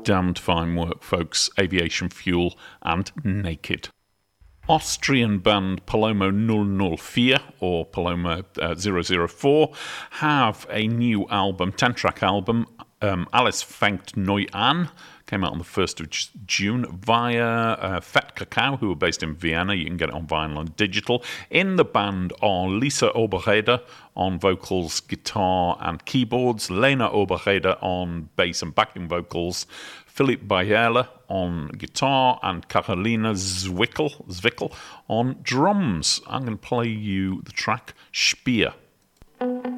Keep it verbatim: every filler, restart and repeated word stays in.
Damned fine work, folks. Aviation Fuel and Naked. Austrian band Palomo null null four, or Palomo uh, zero zero four, have a new album, ten-track album, um, Alles fängt neu an, came out on the first of June via uh, Fett Cacao, who are based in Vienna. You can get it on vinyl and digital. In the band are Lisa Oberreder on vocals, guitar and keyboards, Lena Oberreder on bass and backing vocals, Philipp Bayerle on guitar, and Carolina Zwickel, Zwickel on drums. I'm going to play you the track Speer.